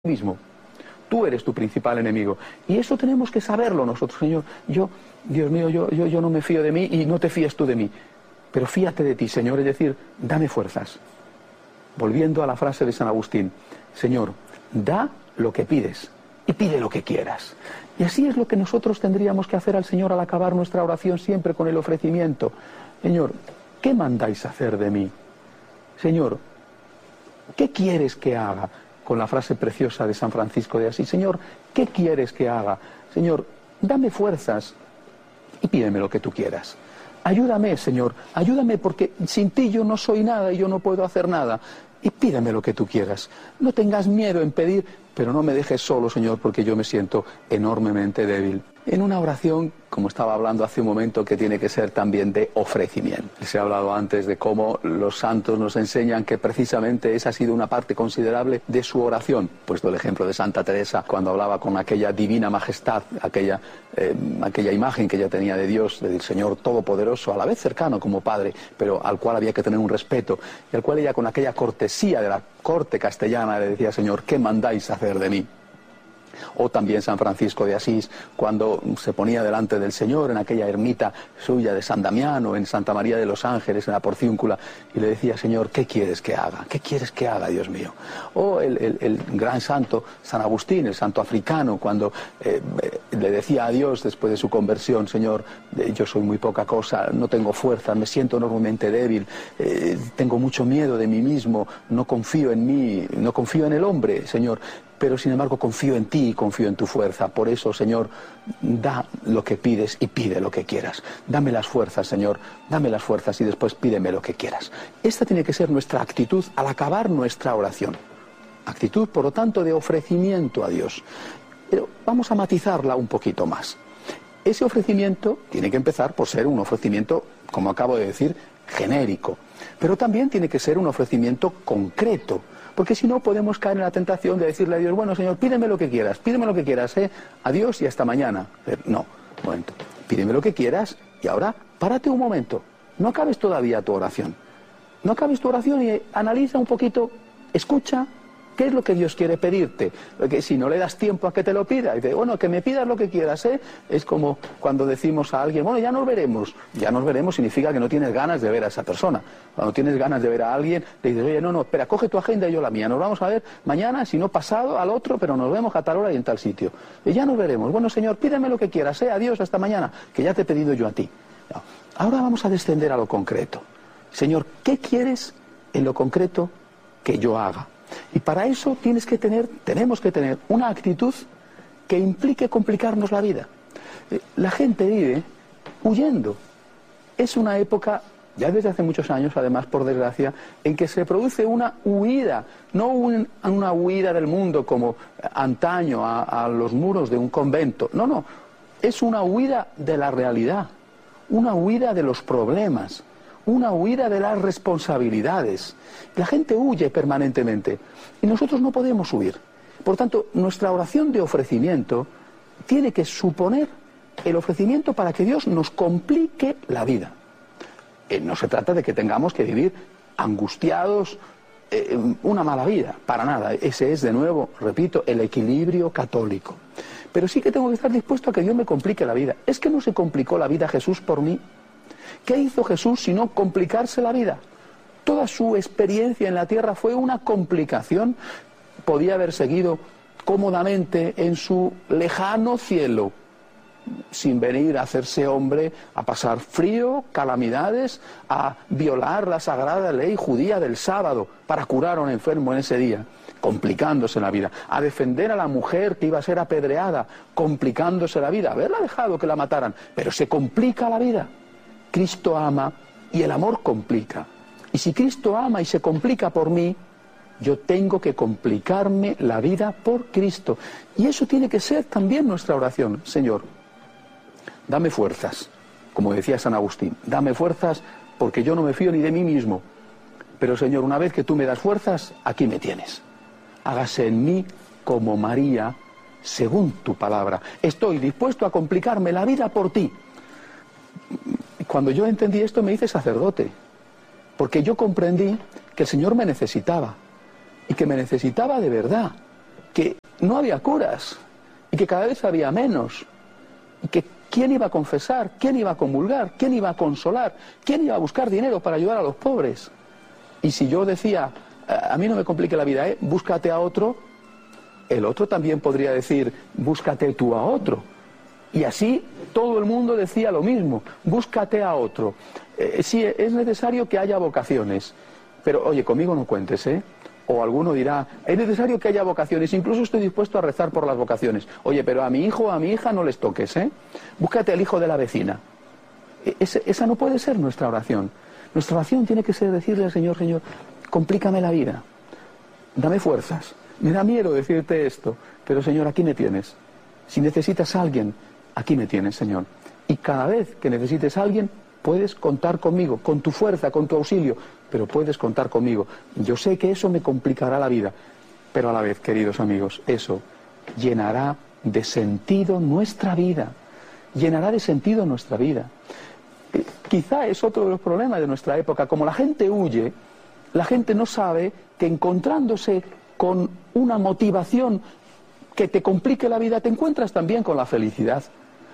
mismo. Tú eres tu principal enemigo. Y eso tenemos que saberlo nosotros, Señor. Dios mío, yo no me fío de mí y no te fíes tú de mí. Pero fíate de ti, Señor, es decir, dame fuerzas. Volviendo a la frase de San Agustín, Señor, da lo que pides y pide lo que quieras. Y así es lo que nosotros tendríamos que hacer al Señor al acabar nuestra oración, siempre con el ofrecimiento. Señor, ¿qué mandáis hacer de mí? Señor, ¿qué quieres que haga? Con la frase preciosa de San Francisco de Asís, Señor, ¿qué quieres que haga? Señor, dame fuerzas y pídeme lo que tú quieras. Ayúdame, Señor, ayúdame porque sin ti yo no soy nada y yo no puedo hacer nada. Y pídeme lo que tú quieras. No tengas miedo en pedir, pero no me dejes solo, Señor, porque yo me siento enormemente débil. En una oración, como estaba hablando hace un momento, que tiene que ser también de ofrecimiento. Les he hablado antes de cómo los santos nos enseñan que precisamente esa ha sido una parte considerable de su oración. Puesto el ejemplo de Santa Teresa, cuando hablaba con aquella divina majestad, aquella imagen que ella tenía de Dios, del Señor Todopoderoso, a la vez cercano como Padre, pero al cual había que tener un respeto, y al cual ella con aquella cortesía de la corte castellana le decía, Señor, ¿qué mandáis hacer de mí? O también San Francisco de Asís, cuando se ponía delante del Señor en aquella ermita suya de San Damiano, en Santa María de los Ángeles, en la Porciúncula, y le decía, Señor, ¿qué quieres que haga? ¿Qué quieres que haga, Dios mío? O el gran santo San Agustín, el santo africano, cuando le decía a Dios después de su conversión, Señor, yo soy muy poca cosa, no tengo fuerza, me siento enormemente débil, tengo mucho miedo de mí mismo, no confío en mí, no confío en el hombre, Señor, pero sin embargo confío en ti y confío en tu fuerza. Por eso, Señor, da lo que pides y pide lo que quieras. Dame las fuerzas, Señor, dame las fuerzas y después pídeme lo que quieras. Esta tiene que ser nuestra actitud al acabar nuestra oración. Actitud, por lo tanto, de ofrecimiento a Dios. Pero vamos a matizarla un poquito más. Ese ofrecimiento tiene que empezar por ser un ofrecimiento, como acabo de decir, genérico. Pero también tiene que ser un ofrecimiento concreto. Porque si no podemos caer en la tentación de decirle a Dios, bueno, Señor, pídeme lo que quieras, adiós y hasta mañana. No, un momento, pídeme lo que quieras y ahora párate un momento, no acabes todavía tu oración. No acabes tu oración y analiza un poquito, escucha qué es lo que Dios quiere pedirte. Porque si no le das tiempo a que te lo pida, y dice, bueno, que me pidas lo que quieras, es como cuando decimos a alguien, bueno, ya nos veremos. Ya nos veremos significa que no tienes ganas de ver a esa persona. Cuando tienes ganas de ver a alguien, le dices, oye, no, espera, coge tu agenda y yo la mía. Nos vamos a ver mañana, si no pasado, al otro, pero nos vemos a tal hora y en tal sitio. Y ya nos veremos. Bueno, Señor, pídeme lo que quieras, adiós, hasta mañana, que ya te he pedido yo a ti. No. Ahora vamos a descender a lo concreto. Señor, ¿qué quieres en lo concreto que yo haga? Y para eso tenemos que tener una actitud que implique complicarnos la vida. La gente vive huyendo. Es una época, ya desde hace muchos años, además, por desgracia, en que se produce una huida, no una huida del mundo como antaño a los muros de un convento. No, es una huida de la realidad, una huida de los problemas, una huida de las responsabilidades. La gente huye permanentemente y nosotros no podemos huir. Por tanto, nuestra oración de ofrecimiento tiene que suponer el ofrecimiento para que Dios nos complique la vida. No se trata de que tengamos que vivir angustiados, una mala vida, para nada. Ese es, de nuevo, repito, el equilibrio católico. Pero sí que tengo que estar dispuesto a que Dios me complique la vida. ¿Es que no se complicó la vida Jesús por mí? ¿Qué hizo Jesús sino complicarse la vida? Toda su experiencia en la tierra fue una complicación. Podía haber seguido cómodamente en su lejano cielo, sin venir a hacerse hombre, a pasar frío, calamidades, a violar la sagrada ley judía del sábado para curar a un enfermo en ese día, complicándose la vida, a defender a la mujer que iba a ser apedreada, complicándose la vida, haberla dejado que la mataran, pero se complica la vida. Cristo ama y el amor complica. Y si Cristo ama y se complica por mí, yo tengo que complicarme la vida por Cristo. Y eso tiene que ser también nuestra oración. Señor, dame fuerzas, como decía San Agustín, dame fuerzas porque yo no me fío ni de mí mismo. Pero Señor, una vez que tú me das fuerzas, aquí me tienes. Hágase en mí como María, según tu palabra. Estoy dispuesto a complicarme la vida por ti. Cuando yo entendí esto me hice sacerdote, porque yo comprendí que el Señor me necesitaba, y que me necesitaba de verdad, que no había curas y que cada vez había menos y que ¿quién iba a confesar? ¿Quién iba a comulgar? ¿Quién iba a consolar? ¿Quién iba a buscar dinero para ayudar a los pobres? Y si yo decía, a mí no me complique la vida, búscate a otro, el otro también podría decir, búscate tú a otro. Y así todo el mundo decía lo mismo, búscate a otro. Sí, es necesario que haya vocaciones, pero oye, conmigo no cuentes, ¿eh? O alguno dirá, es necesario que haya vocaciones, incluso estoy dispuesto a rezar por las vocaciones. Oye, pero a mi hijo o a mi hija no les toques, ¿eh? Búscate al hijo de la vecina. Esa no puede ser nuestra oración. Nuestra oración tiene que ser decirle al Señor, Señor, complícame la vida, dame fuerzas. Me da miedo decirte esto, pero Señor, aquí me tienes. Si necesitas a alguien, aquí me tienes, Señor. Y cada vez que necesites a alguien, puedes contar conmigo, con tu fuerza, con tu auxilio, pero puedes contar conmigo. Yo sé que eso me complicará la vida, pero a la vez, queridos amigos, eso llenará de sentido nuestra vida. Llenará de sentido nuestra vida. Quizá es otro de los problemas de nuestra época. Como la gente huye, la gente no sabe que encontrándose con una motivación que te complique la vida, te encuentras también con la felicidad.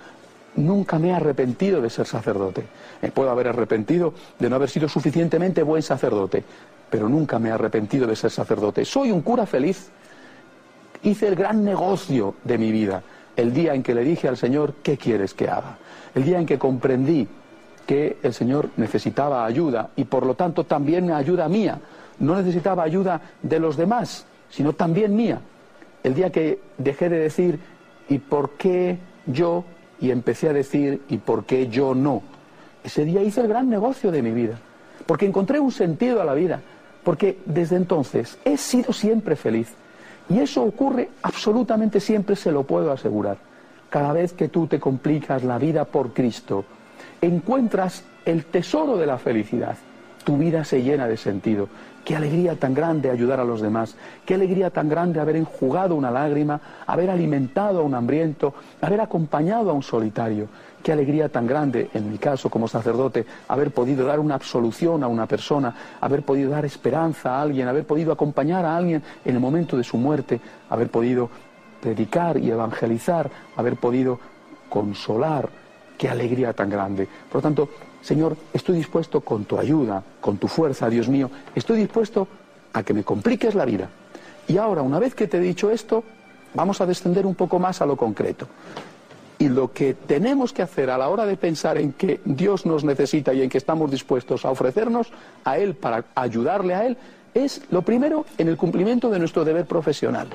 Nunca me he arrepentido de ser sacerdote. Me puedo haber arrepentido de no haber sido suficientemente buen sacerdote, pero nunca me he arrepentido de ser sacerdote. Soy un cura feliz. Hice el gran negocio de mi vida el día en que le dije al Señor, ¿qué quieres que haga? El día en que comprendí que el Señor necesitaba ayuda y por lo tanto también ayuda mía. No necesitaba ayuda de los demás, sino también mía. El día que dejé de decir, ¿y por qué yo? Y empecé a decir, ¿y por qué yo no? Ese día hice el gran negocio de mi vida, porque encontré un sentido a la vida, porque desde entonces he sido siempre feliz. Y eso ocurre absolutamente siempre, se lo puedo asegurar. Cada vez que tú te complicas la vida por Cristo, encuentras el tesoro de la felicidad. Tu vida se llena de sentido. Qué alegría tan grande ayudar a los demás. Qué alegría tan grande haber enjugado una lágrima, haber alimentado a un hambriento, haber acompañado a un solitario. Qué alegría tan grande, en mi caso como sacerdote, haber podido dar una absolución a una persona, haber podido dar esperanza a alguien, haber podido acompañar a alguien en el momento de su muerte, haber podido predicar y evangelizar, haber podido consolar. Qué alegría tan grande. Por lo tanto, Señor, estoy dispuesto con tu ayuda, con tu fuerza, Dios mío, estoy dispuesto a que me compliques la vida. Y ahora, una vez que te he dicho esto, vamos a descender un poco más a lo concreto. Y lo que tenemos que hacer a la hora de pensar en que Dios nos necesita y en que estamos dispuestos a ofrecernos a Él para ayudarle a Él, es lo primero en el cumplimiento de nuestro deber profesional.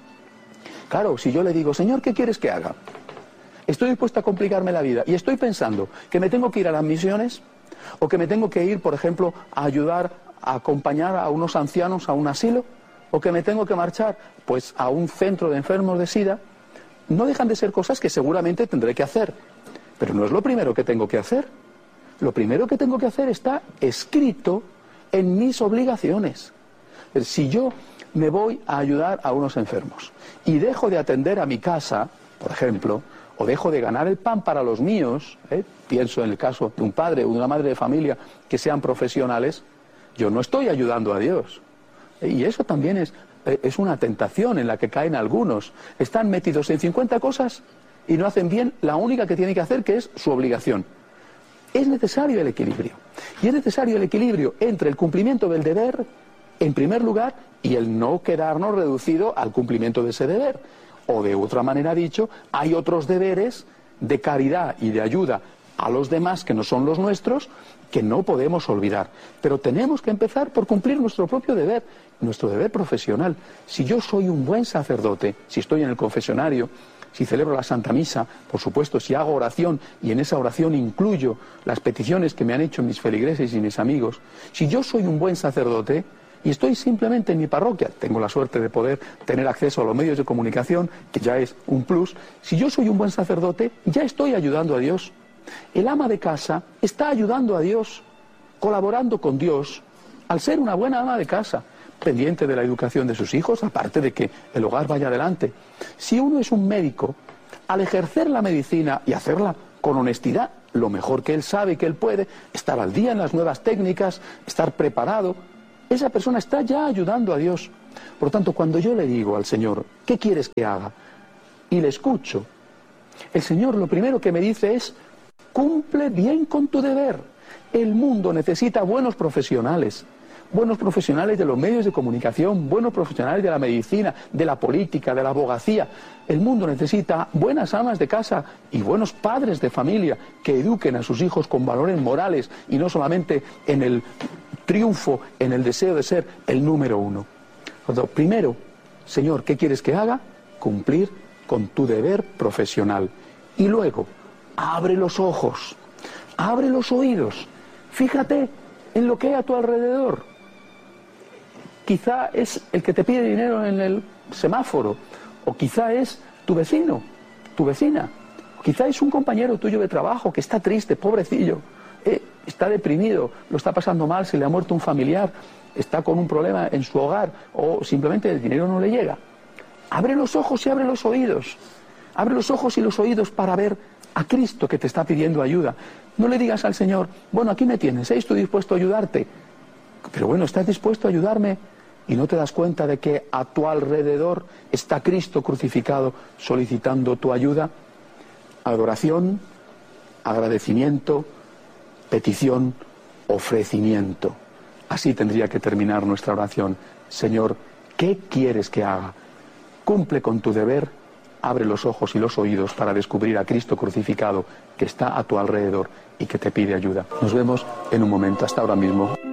Claro, si yo le digo, Señor, ¿qué quieres que haga? Estoy dispuesto a complicarme la vida y estoy pensando que me tengo que ir a las misiones o que me tengo que ir, por ejemplo, a ayudar, a acompañar a unos ancianos a un asilo o que me tengo que marchar pues a un centro de enfermos de SIDA. No dejan de ser cosas que seguramente tendré que hacer, pero no es lo primero que tengo que hacer. Lo primero que tengo que hacer está escrito en mis obligaciones. Si yo me voy a ayudar a unos enfermos y dejo de atender a mi casa, por ejemplo, o dejo de ganar el pan para los míos, pienso en el caso de un padre o de una madre de familia que sean profesionales, yo no estoy ayudando a Dios. Y eso también es una tentación en la que caen algunos. Están metidos en 50 cosas y no hacen bien la única que tienen que hacer, que es su obligación. Es necesario el equilibrio. Y es necesario el equilibrio entre el cumplimiento del deber, en primer lugar, y el no quedarnos reducido al cumplimiento de ese deber. O de otra manera dicho, hay otros deberes de caridad y de ayuda a los demás que no son los nuestros, que no podemos olvidar. Pero tenemos que empezar por cumplir nuestro propio deber, nuestro deber profesional. Si yo soy un buen sacerdote, si estoy en el confesionario, si celebro la Santa Misa, por supuesto, si hago oración y en esa oración incluyo las peticiones que me han hecho mis feligreses y mis amigos, si yo soy un buen sacerdote y estoy simplemente en mi parroquia, tengo la suerte de poder tener acceso a los medios de comunicación, que ya es un plus, si yo soy un buen sacerdote, ya estoy ayudando a Dios. El ama de casa está ayudando a Dios, colaborando con Dios, al ser una buena ama de casa, pendiente de la educación de sus hijos, aparte de que el hogar vaya adelante. Si uno es un médico, al ejercer la medicina y hacerla con honestidad, lo mejor que él sabe y que él puede, estar al día en las nuevas técnicas, estar preparado, esa persona está ya ayudando a Dios. Por lo tanto, cuando yo le digo al Señor, ¿qué quieres que haga? Y le escucho, el Señor lo primero que me dice es, cumple bien con tu deber. El mundo necesita buenos profesionales de los medios de comunicación, buenos profesionales de la medicina, de la política, de la abogacía. El mundo necesita buenas amas de casa y buenos padres de familia que eduquen a sus hijos con valores morales y no solamente en el triunfo, en el deseo de ser el número uno. Primero, Señor, ¿qué quieres que haga? Cumplir con tu deber profesional. Y luego, abre los ojos, abre los oídos, fíjate en lo que hay a tu alrededor. Quizá es el que te pide dinero en el semáforo, o quizá es tu vecino, tu vecina, quizá es un compañero tuyo de trabajo que está triste, pobrecillo, está deprimido, lo está pasando mal, se le ha muerto un familiar, está con un problema en su hogar, o simplemente el dinero no le llega. Abre los ojos y abre los oídos. Abre los ojos y los oídos para ver a Cristo que te está pidiendo ayuda. No le digas al Señor, bueno, aquí me tienes, estoy dispuesto a ayudarte. Pero bueno, ¿estás dispuesto a ayudarme? Y no te das cuenta de que a tu alrededor está Cristo crucificado solicitando tu ayuda. Adoración, agradecimiento, petición, ofrecimiento. Así tendría que terminar nuestra oración. Señor, ¿qué quieres que haga? Cumple con tu deber, abre los ojos y los oídos para descubrir a Cristo crucificado que está a tu alrededor y que te pide ayuda. Nos vemos en un momento. Hasta ahora mismo.